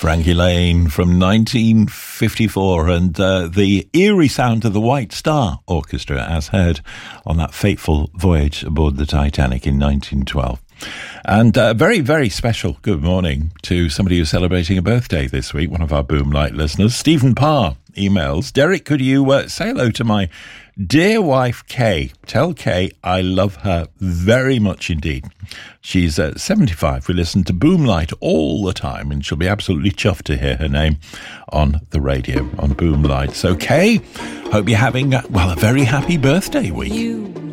Frankie Lane from 1954 and the eerie sound of the White Star Orchestra as heard on that fateful voyage aboard the Titanic in 1912. And very, very special good morning to somebody who's celebrating a birthday this week, one of our Boomlight listeners. Stephen Parr emails, Derek, could you say hello to my dear wife, Kay? Tell Kay I love her very much indeed. She's 75. We listen to Boomlight all the time, and she'll be absolutely chuffed to hear her name on the radio, on Boomlight. So, Kay, hope you're having, a very happy birthday week. You